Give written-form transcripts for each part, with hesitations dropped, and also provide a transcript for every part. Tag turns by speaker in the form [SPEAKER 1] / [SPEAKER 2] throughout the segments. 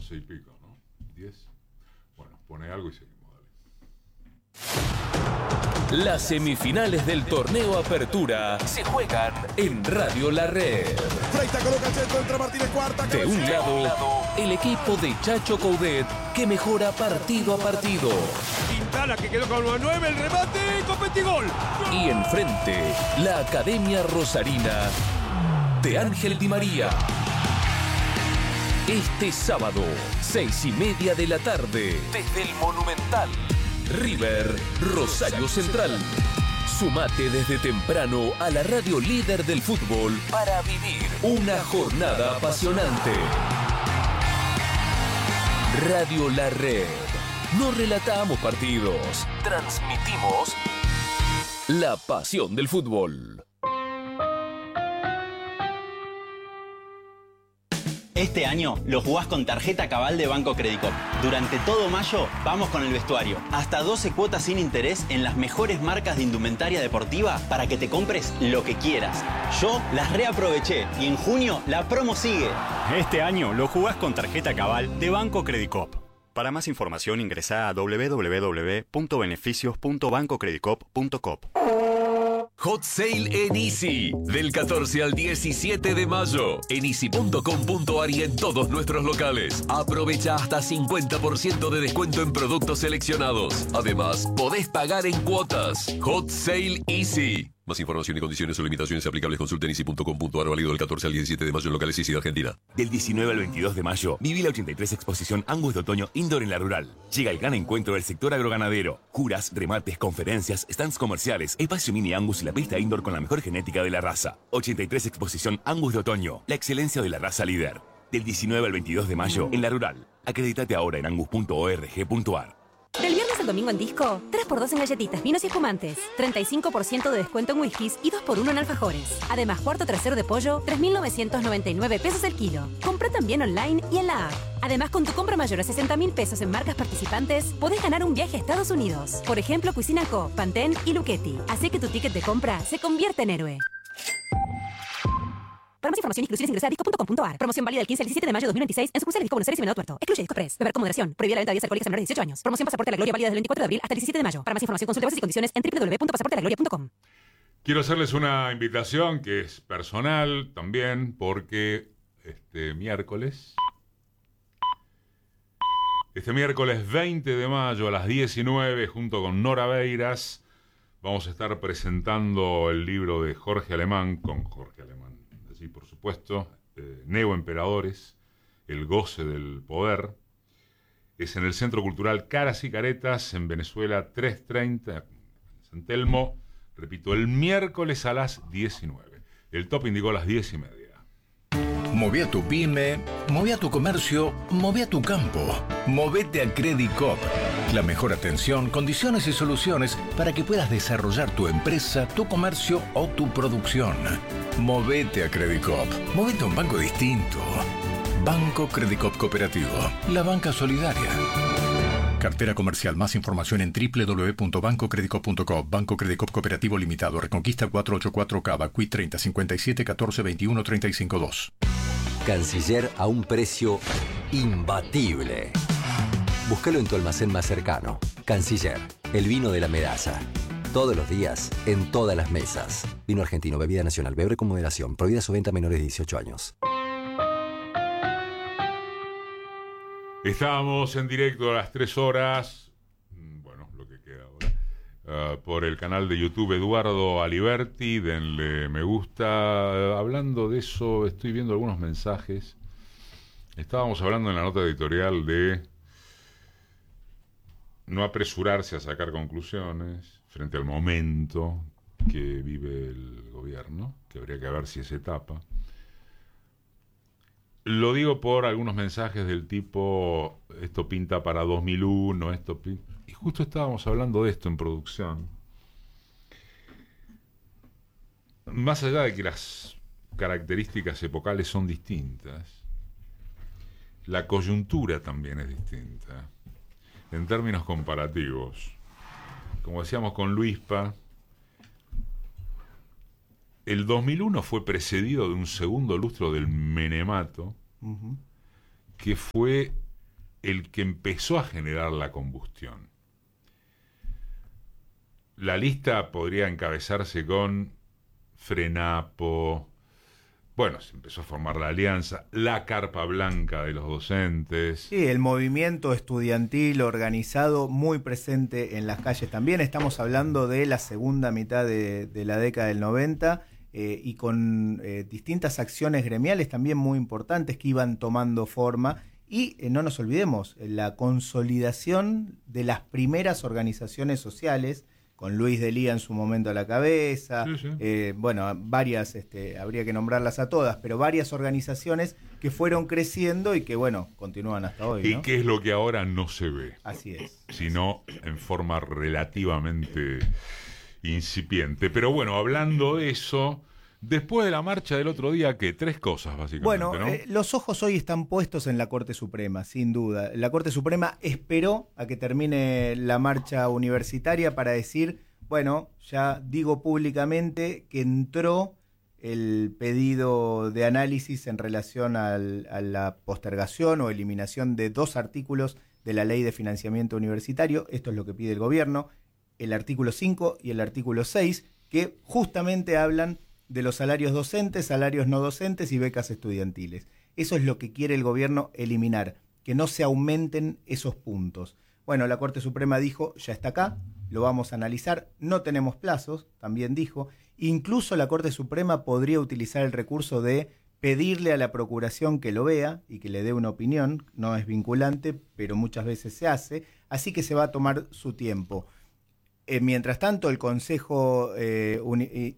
[SPEAKER 1] 11 y pico, ¿no? 10. Bueno, pone algo y seguimos, dale.
[SPEAKER 2] Las semifinales del torneo Apertura se juegan en Radio La Red.
[SPEAKER 3] Freita coloca el centro, entra Martínez, cuarta.
[SPEAKER 2] De un lado, el equipo de Chacho Coudet, que mejora partido a partido.
[SPEAKER 4] Quintana, que quedó con 9, el remate, ¡Copetigol!
[SPEAKER 2] Y enfrente, la Academia Rosarina de Ángel Di María. Este sábado, 6:30 de la tarde, desde el Monumental, River, Rosario Central. Sumate desde temprano a la radio líder del fútbol para vivir una jornada apasionante. Radio La Red. No relatamos partidos, transmitimos la pasión del fútbol.
[SPEAKER 5] Este año lo jugás con tarjeta Cabal de Banco Credicop. Durante todo mayo vamos con el vestuario. Hasta 12 cuotas sin interés en las mejores marcas de indumentaria deportiva para que te compres lo que quieras. Yo las reaproveché y en junio la promo sigue.
[SPEAKER 6] Este año lo jugás con tarjeta Cabal de Banco Credicop. Para más información ingresá a www.beneficios.bancocredicop.com.
[SPEAKER 2] Hot Sale en Easy, del 14 al 17 de mayo, en easy.com.ar y en todos nuestros locales. Aprovecha hasta 50% de descuento en productos seleccionados. Además, podés pagar en cuotas. Hot Sale Easy. Más información y condiciones o limitaciones aplicables consulta en easy.com.ar, válido del 14 al 17 de mayo en locales Easy de Argentina.
[SPEAKER 7] Del 19 al 22 de mayo, viví la 83 Exposición Angus de Otoño Indoor en la Rural. Llega el gran encuentro del sector agroganadero. Juras, remates, conferencias, stands comerciales, espacio mini Angus y la pista indoor con la mejor genética de la raza. 83 Exposición Angus de Otoño, la excelencia de la raza líder. Del 19 al 22 de mayo en la Rural. Acredítate ahora en angus.org.ar.
[SPEAKER 8] Del viernes al domingo en Disco, 3x2 en galletitas, vinos y espumantes, 35% de descuento en whiskies y 2x1 en alfajores. Además, cuarto trasero de pollo, 3.999 pesos el kilo. Compra también online y en la app. Además, con tu compra mayor a 60.000 pesos en marcas participantes, podés ganar un viaje a Estados Unidos. Por ejemplo, Cuisina Co, Pantene y Luchetti. Así que tu ticket de compra se convierte en héroe. Para más información, inclusiones, ingresa a disco.com.ar. Promoción válida del 15 al 17 de mayo de 2026 en sucursales Disco Buenos Aires y Venado Tuerto. Excluye Disco Press. Beber con moderación. Prohibida la venta de bebidas alcohólicas a menores de 18 años. Promoción Pasaporte a la Gloria válida del 24 de abril hasta el 17 de mayo. Para más información, consulte bases y condiciones en www.pasaportealagloria.com.
[SPEAKER 1] Quiero hacerles una invitación que es personal también, porque este miércoles 20 de mayo a las 19, junto con Nora Beiras, vamos a estar presentando el libro de Jorge Alemán, con Jorge Alemán. Y por supuesto, Neoemperadores, el goce del poder. Es en el Centro Cultural Caras y Caretas, en Venezuela 330, en San Telmo. Repito, el miércoles a las 19. El top indicó a las 10:30.
[SPEAKER 9] Moví a tu pyme, moví a tu comercio, moví a tu campo. Movete a Credicop. La mejor atención, condiciones y soluciones para que puedas desarrollar tu empresa, tu comercio o tu producción. Movete a Credicop. Movete a un banco distinto. Banco Credicop Cooperativo. La banca solidaria. Cartera comercial. Más información en www.bancocredicop.com. Banco Credicop Cooperativo Limitado. Reconquista 484 Cava. Qui 30 57 14 21 35 2.
[SPEAKER 10] Canciller a un precio imbatible. Búscalo en tu almacén más cercano. Canciller, el vino de la medalla. Todos los días, en todas las mesas. Vino argentino, bebida nacional, beber con moderación. Prohibida su venta a menores de 18 años.
[SPEAKER 1] Estábamos en directo a las 3 horas, bueno, lo que queda ahora, por el canal de YouTube Eduardo Aliberti. Denle me gusta. Hablando de eso, estoy viendo algunos mensajes. Estábamos hablando en la nota editorial de no apresurarse a sacar conclusiones frente al momento que vive el gobierno, que habría que ver si es etapa. Lo digo por algunos mensajes del tipo, esto pinta para 2001, esto pinta... Y justo estábamos hablando de esto en producción. Más allá de que las características epocales son distintas, la coyuntura también es distinta, en términos comparativos. Como decíamos con Luispa, el 2001 fue precedido de un segundo lustro del menemato, que fue el que empezó a generar la combustión. La lista podría encabezarse con Frenapo. Bueno, se empezó a formar la alianza, la carpa blanca de los docentes.
[SPEAKER 11] Sí, el movimiento estudiantil organizado muy presente en las calles también. Estamos hablando de la segunda mitad de la década del 90 y con distintas acciones gremiales también muy importantes que iban tomando forma. Y no nos olvidemos, la consolidación de las primeras organizaciones sociales, con Luis Delía en su momento a la cabeza, bueno, varias, habría que nombrarlas a todas, pero varias organizaciones que fueron creciendo y que, bueno, continúan hasta hoy, ¿no?
[SPEAKER 1] Y que es lo que ahora no se ve.
[SPEAKER 11] Así es.
[SPEAKER 1] Sino en forma relativamente incipiente. Pero bueno, hablando de eso, después de la marcha del otro día, ¿qué? 3 cosas, básicamente,
[SPEAKER 11] bueno,
[SPEAKER 1] ¿no?
[SPEAKER 11] Los ojos hoy están puestos en la Corte Suprema, sin duda. La Corte Suprema esperó a que termine la marcha universitaria para decir, bueno, ya digo públicamente que entró el pedido de análisis en relación a la postergación o eliminación de 2 artículos de la Ley de Financiamiento Universitario. Esto es lo que pide el gobierno, el artículo 5 y el artículo 6, que justamente hablan de los salarios docentes, salarios no docentes y becas estudiantiles. Eso es lo que quiere el gobierno eliminar, que no se aumenten esos puntos. Bueno, la Corte Suprema dijo, ya está acá, lo vamos a analizar, no tenemos plazos, también dijo. Incluso la Corte Suprema podría utilizar el recurso de pedirle a la Procuración que lo vea y que le dé una opinión, no es vinculante, pero muchas veces se hace, así que se va a tomar su tiempo. Mientras tanto, el Consejo el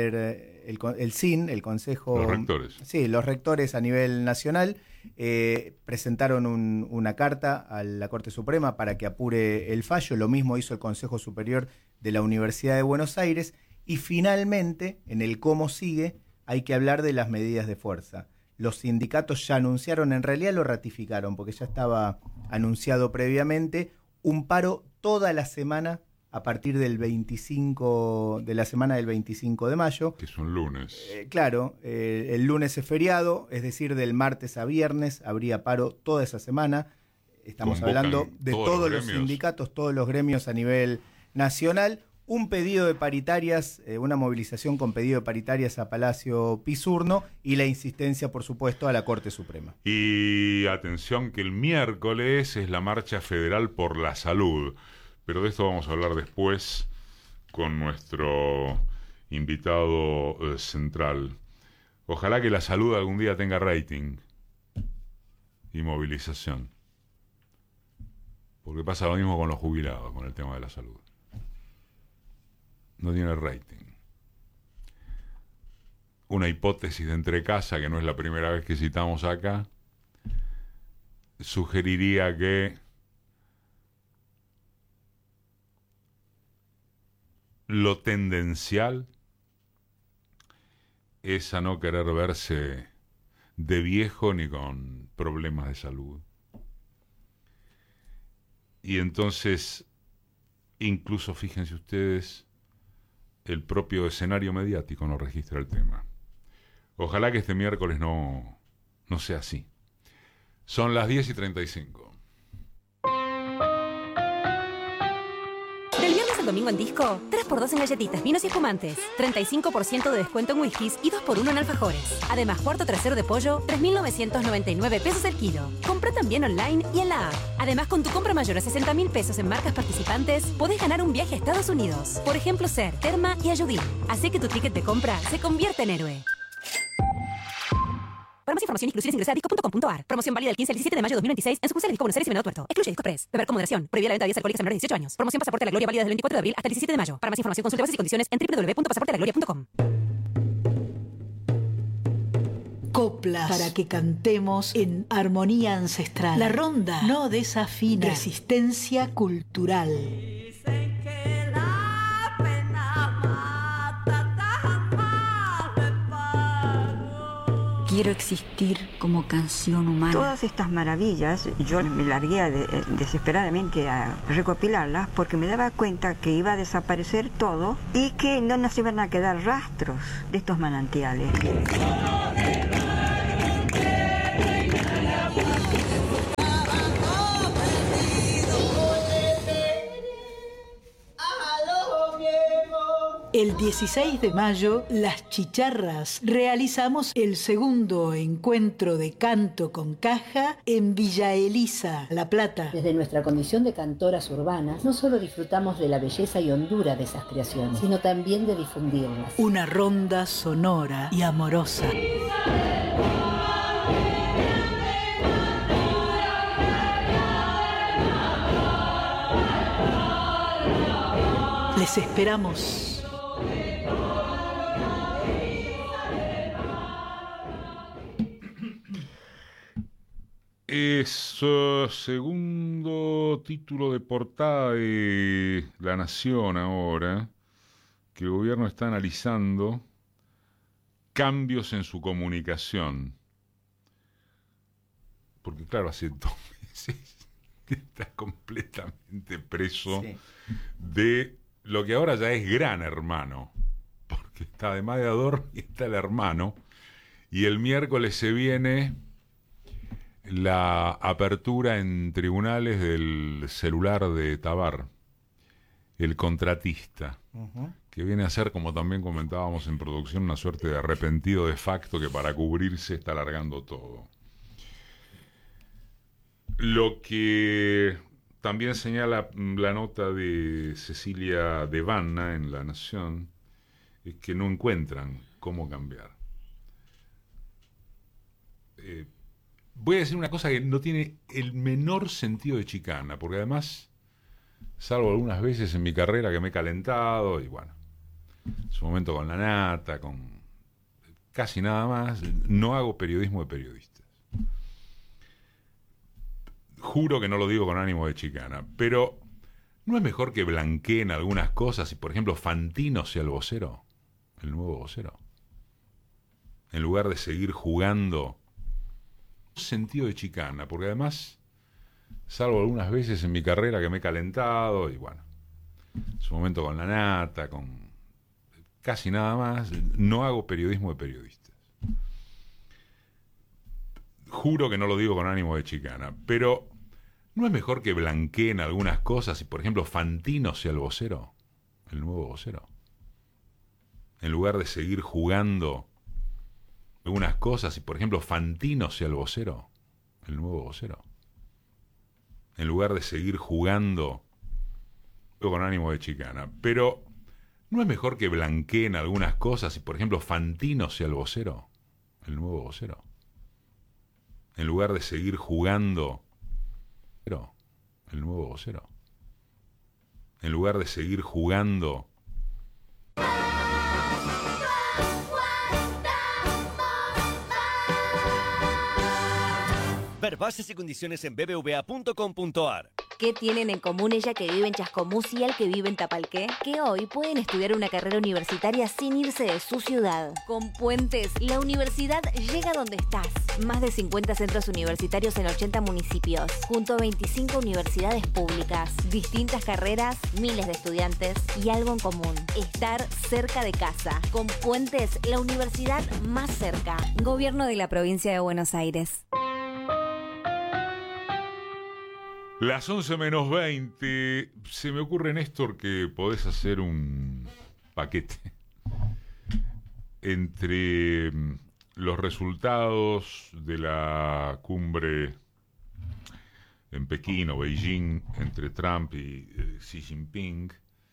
[SPEAKER 11] CIN, el Consejo...
[SPEAKER 1] Los rectores.
[SPEAKER 11] Sí, los rectores a nivel nacional presentaron una carta a la Corte Suprema para que apure el fallo. Lo mismo hizo el Consejo Superior de la Universidad de Buenos Aires. Y finalmente, en el cómo sigue, hay que hablar de las medidas de fuerza. Los sindicatos ya anunciaron, en realidad lo ratificaron, porque ya estaba anunciado previamente, un paro toda la semana a partir del 25, de la semana del 25 de mayo.
[SPEAKER 1] Que es un lunes.
[SPEAKER 11] Claro, el lunes es feriado, es decir, del martes a viernes habría paro toda esa semana. Estamos hablando de todos los sindicatos, todos los gremios a nivel nacional. Un pedido de paritarias, una movilización con pedido de paritarias a Palacio Pisurno y la insistencia, por supuesto, a la Corte Suprema.
[SPEAKER 1] Y atención que el miércoles es la Marcha Federal por la Salud. Pero de esto vamos a hablar después con nuestro invitado central. Ojalá que la salud algún día tenga rating y movilización. Porque pasa lo mismo con los jubilados, con el tema de la salud. No tiene rating. Una hipótesis de entrecasa, que no es la primera vez que citamos acá, sugeriría que lo tendencial es a no querer verse de viejo ni con problemas de salud. Y entonces, incluso fíjense ustedes, el propio escenario mediático no registra el tema. Ojalá que este miércoles no sea así. Son las 10:35.
[SPEAKER 8] Del viernes al domingo en Disco, 3x2 en galletitas, vinos y espumantes, 35% de descuento en whiskies y 2x1 en alfajores. Además, cuarto trasero de pollo, 3.999 pesos el kilo. Compra también online y en la app. Además, con tu compra mayor a 60.000 pesos en marcas participantes, podés ganar un viaje a Estados Unidos. Por ejemplo, Ser, Terma y Ayudín. Así que tu ticket de compra se convierte en héroe. Para más información, exclusiones, ingresa a disco.com.ar. Promoción válida del 15 al 17 de mayo de 2026 en sucursales Disco Buenos Aires y Venado Tuerto. Excluye Disco Press. Beber con moderación. Prohibida la venta de bebidas alcohólicas a menores de 18 años. Promoción Pasaporte a la Gloria válida del 24 de abril hasta el 17 de mayo. Para más información, consulte bases y condiciones en www.pasaportealagloria.com.
[SPEAKER 12] Coplas para que cantemos en armonía ancestral. La ronda no desafina. Resistencia cultural.
[SPEAKER 13] Quiero existir como canción humana.
[SPEAKER 14] Todas estas maravillas, yo me largué desesperadamente a recopilarlas porque me daba cuenta que iba a desaparecer todo y que no nos iban a quedar rastros de estos manantiales.
[SPEAKER 12] El 16 de mayo, Las Chicharras realizamos el segundo encuentro de canto con caja en Villa Elisa, La Plata.
[SPEAKER 15] Desde nuestra condición de cantoras urbanas, no solo disfrutamos de la belleza y hondura de esas creaciones, sino también de difundirlas.
[SPEAKER 12] Una ronda sonora y amorosa. Les esperamos.
[SPEAKER 1] Es segundo título de portada de La Nación ahora, que el gobierno está analizando cambios en su comunicación. Porque claro, hace 2 meses que está completamente preso de lo que ahora ya es Gran Hermano. Porque está de mediador y está el hermano. Y el miércoles se viene la apertura en tribunales del celular de Tabar, el contratista, que viene a ser, como también comentábamos en producción, una suerte de arrepentido de facto que para cubrirse está alargando todo. Lo que también señala la nota de Cecilia de Vanna en La Nación es que no encuentran cómo cambiar. Voy a decir una cosa que no tiene el menor sentido de chicana, porque además, salvo algunas veces en mi carrera que me he calentado, y bueno, en su momento con la nata, con casi nada más, no hago periodismo de periodistas. Juro que no lo digo con ánimo de chicana, pero ¿no es mejor que blanqueen algunas cosas y, por ejemplo, Fantino sea el vocero, el nuevo vocero? En lugar de seguir jugando sentido de chicana, porque además, salvo algunas veces en mi carrera que me he calentado, y bueno, en su momento con la nata, con casi nada más, no hago periodismo de periodistas. Juro que no lo digo con ánimo de chicana, pero ¿no es mejor que blanqueen algunas cosas y, por ejemplo, Fantino sea el vocero, el nuevo vocero? En lugar de seguir jugando algunas cosas y, por ejemplo, Fantino sea el vocero, el nuevo vocero. En lugar de seguir jugando con ánimo de chicana. Pero ¿no es mejor que blanqueen algunas cosas y, por ejemplo, Fantino sea el vocero, el nuevo vocero? En lugar de seguir jugando el nuevo vocero. En lugar de seguir jugando
[SPEAKER 16] Ver bases y condiciones en bbva.com.ar.
[SPEAKER 17] ¿Qué tienen en común ella que vive en Chascomús y el que vive en Tapalqué? Que hoy pueden estudiar una carrera universitaria sin irse de su ciudad. Con Puentes, la universidad llega donde estás. Más de 50 centros universitarios en 80 municipios, junto a 25 universidades públicas. Distintas carreras, miles de estudiantes y algo en común: estar cerca de casa. Con Puentes, la universidad más cerca. Gobierno de la Provincia de Buenos Aires.
[SPEAKER 1] Las 11 menos 20, se me ocurre, Néstor, que podés hacer un paquete entre los resultados de la cumbre en Pekín o Beijing entre Trump y Xi Jinping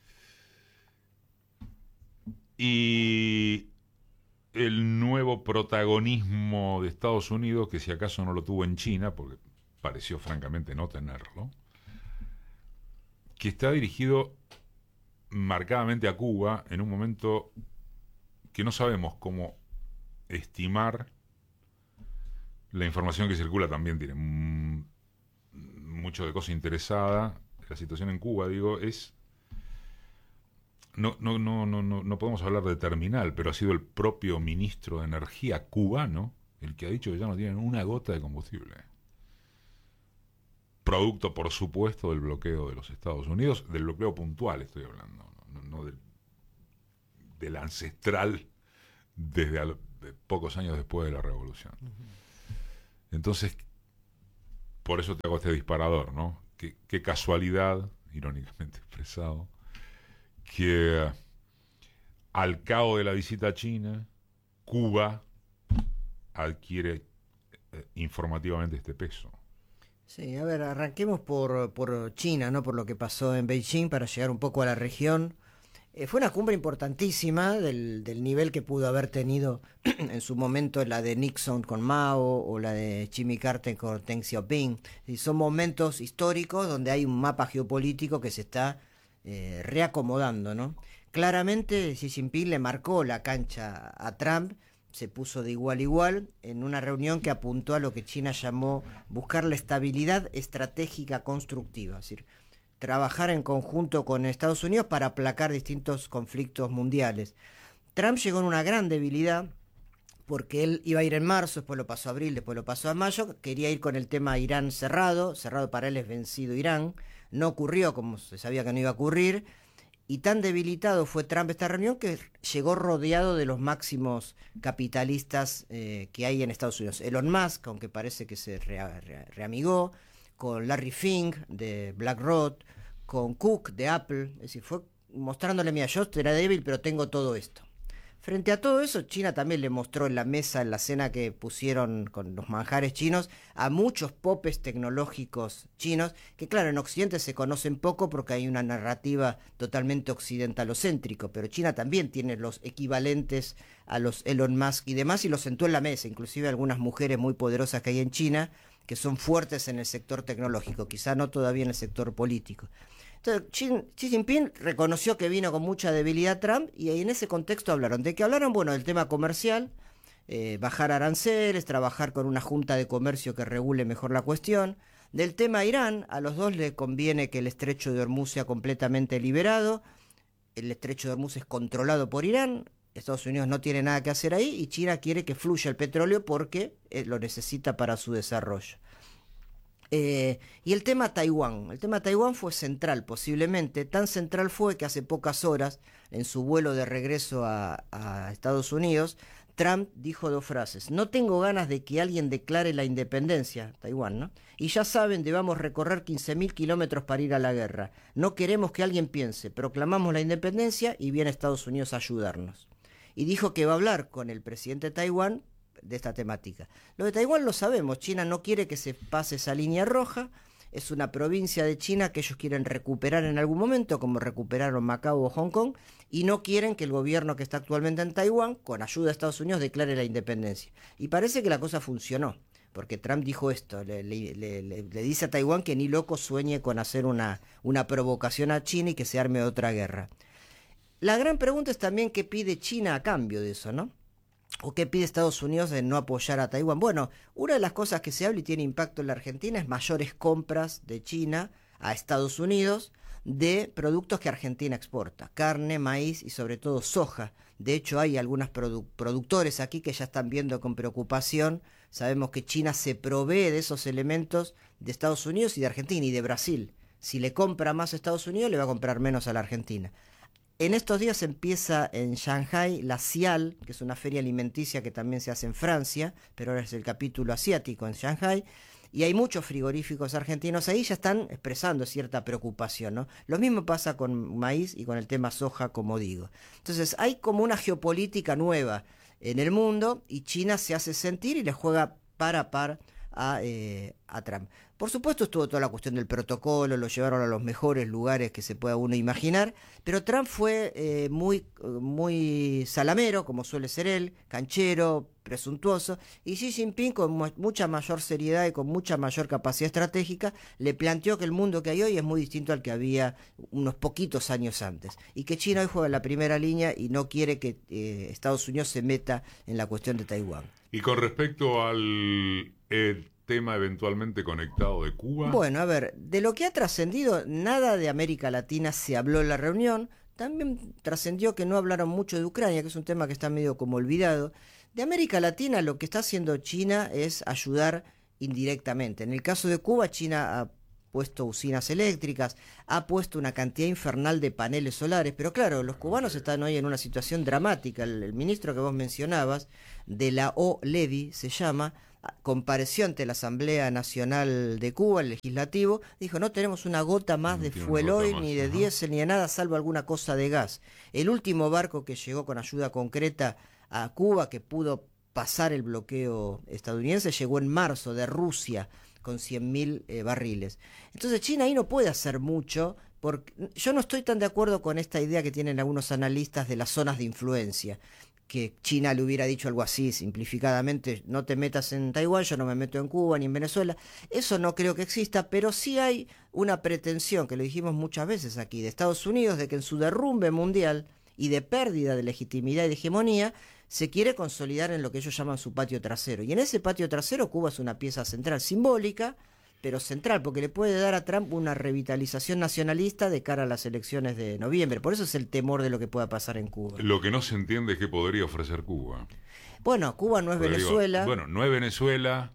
[SPEAKER 1] y el nuevo protagonismo de Estados Unidos, que si acaso no lo tuvo en China, porque pareció francamente no tenerlo, que está dirigido marcadamente a Cuba en un momento que no sabemos cómo estimar. La información que circula también tiene mucho de cosa interesada. La situación en Cuba, digo, es... No podemos hablar de terminal, pero ha sido el propio ministro de Energía cubano el que ha dicho que ya no tienen una gota de combustible. Producto, por supuesto, del bloqueo de los Estados Unidos, del bloqueo puntual estoy hablando, no del ancestral desde pocos años después de la Revolución. Entonces, por eso te hago este disparador, ¿no? Qué casualidad, irónicamente expresado, que al cabo de la visita a China, Cuba adquiere informativamente este peso.
[SPEAKER 18] Sí, a ver, arranquemos por China, ¿no? Por lo que pasó en Beijing para llegar un poco a la región. Fue una cumbre importantísima del nivel que pudo haber tenido en su momento la de Nixon con Mao o la de Jimmy Carter con Deng Xiaoping. Y son momentos históricos donde hay un mapa geopolítico que se está reacomodando, ¿no? Claramente Xi Jinping le marcó la cancha a Trump, se puso de igual a igual en una reunión que apuntó a lo que China llamó buscar la estabilidad estratégica constructiva, es decir, trabajar en conjunto con Estados Unidos para aplacar distintos conflictos mundiales. Trump llegó en una gran debilidad porque él iba a ir en marzo, después lo pasó a abril, después lo pasó a mayo, quería ir con el tema Irán cerrado para él es vencido Irán, no ocurrió como se sabía que no iba a ocurrir, y tan debilitado fue Trump esta reunión que llegó rodeado de los máximos capitalistas que hay en Estados Unidos. Elon Musk, aunque parece que se reamigó, con Larry Fink de BlackRock, con Cook de Apple, es decir, fue mostrándole, mira, yo era débil, pero tengo todo esto. Frente a todo eso, China también le mostró en la mesa, en la cena que pusieron con los manjares chinos, a muchos popes tecnológicos chinos, que claro, en Occidente se conocen poco porque hay una narrativa totalmente occidentalocéntrico, pero China también tiene los equivalentes a los Elon Musk y demás, y los sentó en la mesa, inclusive algunas mujeres muy poderosas que hay en China, que son fuertes en el sector tecnológico, quizá no todavía en el sector político. Entonces, Xi Jinping reconoció que vino con mucha debilidad Trump y en ese contexto hablaron. ¿De qué hablaron? Bueno, del tema comercial, bajar aranceles, trabajar con una junta de comercio que regule mejor la cuestión. Del tema Irán, a los dos les conviene que el estrecho de Hormuz sea completamente liberado. El estrecho de Hormuz es controlado por Irán. Estados Unidos no tiene nada que hacer ahí y China quiere que fluya el petróleo porque lo necesita para su desarrollo. Y el tema Taiwán. El tema Taiwán fue central, posiblemente. Tan central fue que hace pocas horas, en su vuelo de regreso a Estados Unidos, Trump dijo dos frases. No tengo ganas de que alguien declare la independencia, Taiwán, ¿no? Y ya saben, debamos recorrer 15.000 kilómetros para ir a la guerra. No queremos que alguien piense. Proclamamos la independencia y viene Estados Unidos a ayudarnos. Y dijo que va a hablar con el presidente de Taiwán de esta temática. Lo de Taiwán lo sabemos, China no quiere que se pase esa línea roja, es una provincia de China que ellos quieren recuperar en algún momento, como recuperaron Macao o Hong Kong, y no quieren que el gobierno que está actualmente en Taiwán, con ayuda de Estados Unidos, declare la independencia. Y parece que la cosa funcionó, porque Trump dijo esto, le dice a Taiwán que ni loco sueñe con hacer una provocación a China y que se arme otra guerra. La gran pregunta es también qué pide China a cambio de eso, ¿no? ¿O qué pide Estados Unidos en no apoyar a Taiwán? Bueno, una de las cosas que se habla y tiene impacto en la Argentina es mayores compras de China a Estados Unidos de productos que Argentina exporta, carne, maíz y sobre todo soja. De hecho, hay algunos productores aquí que ya están viendo con preocupación. Sabemos que China se provee de esos elementos de Estados Unidos y de Argentina y de Brasil. Si le compra más a Estados Unidos, le va a comprar menos a la Argentina. En estos días empieza en Shanghai la CIAL, que es una feria alimenticia que también se hace en Francia, pero ahora es el capítulo asiático en Shanghai, y hay muchos frigoríficos argentinos ahí, ya están expresando cierta preocupación, ¿no? Lo mismo pasa con maíz y con el tema soja, como digo. Entonces hay como una geopolítica nueva en el mundo y China se hace sentir y le juega par a par a Trump. Por supuesto estuvo toda la cuestión del protocolo, lo llevaron a los mejores lugares que se pueda uno imaginar, pero Trump fue muy salamero, como suele ser él, canchero, presuntuoso, y Xi Jinping con mucha mayor seriedad y con mucha mayor capacidad estratégica le planteó que el mundo que hay hoy es muy distinto al que había unos poquitos años antes, y que China hoy juega en la primera línea y no quiere que Estados Unidos se meta en la cuestión de Taiwán.
[SPEAKER 1] Y con respecto al tema eventualmente conectado de Cuba.
[SPEAKER 18] Bueno, a ver, de lo que ha trascendido, nada de América Latina se habló en la reunión. También trascendió que no hablaron mucho de Ucrania, que es un tema que está medio como olvidado. De América Latina lo que está haciendo China es ayudar indirectamente. En el caso de Cuba, China ha puesto usinas eléctricas, ha puesto una cantidad infernal de paneles solares, pero claro, los cubanos están hoy en una situación dramática. El ministro que vos mencionabas, de la O-Levy se llama, compareció ante la Asamblea Nacional de Cuba, el legislativo, dijo: no tenemos una gota más de fuel hoy, ni de diésel, ni de nada, salvo alguna cosa de gas. El último barco que llegó con ayuda concreta a Cuba, que pudo pasar el bloqueo estadounidense, llegó en marzo de Rusia con 100.000 barriles. Entonces China ahí no puede hacer mucho, porque yo no estoy tan de acuerdo con esta idea que tienen algunos analistas de las zonas de influencia, que China le hubiera dicho algo así simplificadamente: no te metas en Taiwán, yo no me meto en Cuba ni en Venezuela. Eso no creo que exista, pero sí hay una pretensión, que lo dijimos muchas veces aquí, de Estados Unidos, de que en su derrumbe mundial y de pérdida de legitimidad y de hegemonía se quiere consolidar en lo que ellos llaman su patio trasero. Y en ese patio trasero Cuba es una pieza central, simbólica, pero central, porque le puede dar a Trump una revitalización nacionalista de cara a las elecciones de noviembre. Por eso es el temor de lo que pueda pasar en Cuba.
[SPEAKER 1] Lo que no se entiende es qué podría ofrecer Cuba.
[SPEAKER 18] Bueno, Cuba no es Venezuela.
[SPEAKER 1] Bueno, no es Venezuela,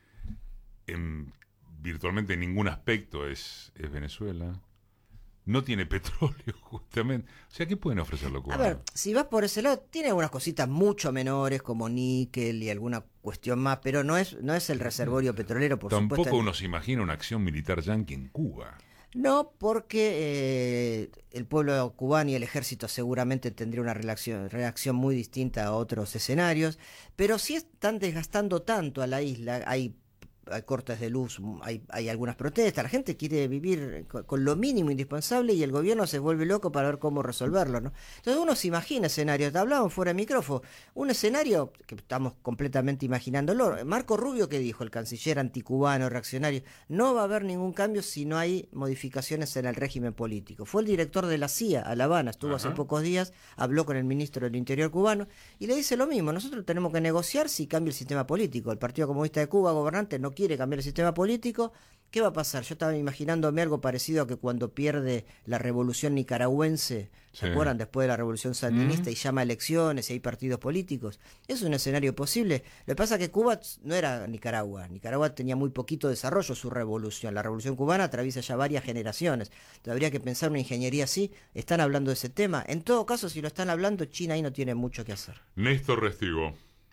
[SPEAKER 1] virtualmente en ningún aspecto es Venezuela. No tiene petróleo, justamente. O sea, ¿qué pueden ofrecerlo Cuba?
[SPEAKER 18] A ver, si vas por ese lado, tiene algunas cositas mucho menores, como níquel y alguna cuestión más, pero no es el reservorio petrolero, por supuesto.
[SPEAKER 1] Tampoco uno se imagina una acción militar yanqui en Cuba.
[SPEAKER 18] No, porque el pueblo cubano y el ejército seguramente tendría una reacción muy distinta a otros escenarios, pero sí están desgastando tanto a la isla. Hay cortes de luz, hay algunas protestas, la gente quiere vivir con lo mínimo indispensable y el gobierno se vuelve loco para ver cómo resolverlo, ¿no? Entonces uno se imagina escenarios, te hablábamos fuera de micrófono, un escenario que estamos completamente imaginándolo. Marco Rubio, que dijo, el canciller anticubano, reaccionario: no va a haber ningún cambio si no hay modificaciones en el régimen político. Fue el director de la CIA a La Habana, estuvo hace pocos días, habló con el ministro del Interior cubano y le dice lo mismo: nosotros tenemos que negociar si cambia el sistema político. El Partido Comunista de Cuba, gobernante, no quiere cambiar el sistema político. ¿Qué va a pasar? Yo estaba imaginándome algo parecido a que cuando pierde la revolución nicaragüense, ¿se acuerdan? Después de la revolución sandinista, y llama a elecciones y hay partidos políticos. Es un escenario posible. Lo que pasa es que Cuba no era Nicaragua. Nicaragua tenía muy poquito desarrollo su revolución. La revolución cubana atraviesa ya varias generaciones. Entonces habría que pensar una ingeniería así. Están hablando de ese tema. En todo caso, si lo están hablando, China ahí no tiene mucho que hacer.
[SPEAKER 1] Néstor Restivo.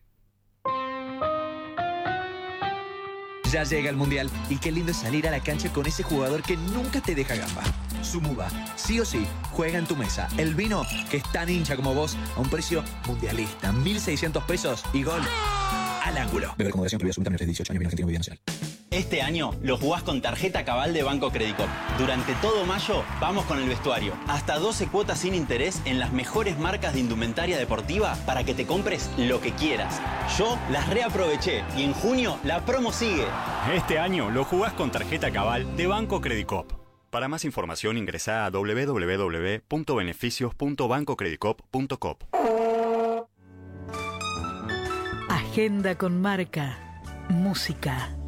[SPEAKER 19] Ya llega el Mundial y qué lindo es salir a la cancha con ese jugador que nunca te deja gamba. Sumuba, sí o sí, juega en tu mesa. El vino, que es tan hincha como vos, a un precio mundialista. 1.600 pesos y gol al ángulo.
[SPEAKER 20] Beber con moderación, prohibida absoluta, menores de 18 años, bien Argentina, Movida Nacional.
[SPEAKER 5] Este año lo jugás con tarjeta Cabal de Banco Credicop. Durante todo mayo vamos con el vestuario. Hasta 12 cuotas sin interés en las mejores marcas de indumentaria deportiva para que te compres lo que quieras. Yo las reaproveché y en junio la promo sigue.
[SPEAKER 6] Este año lo jugás con tarjeta Cabal de Banco Credicop. Para más información ingresá a www.beneficios.bancocredicop.com.
[SPEAKER 12] Agenda con marca. Música.